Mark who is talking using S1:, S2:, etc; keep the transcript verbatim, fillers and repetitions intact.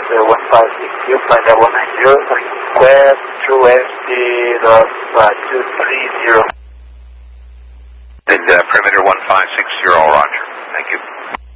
S1: uh, one five six zero, flight level one nine zero, request true F T of uh, two three zero.
S2: And uh, perimeter one five six zero, roger. Thank you.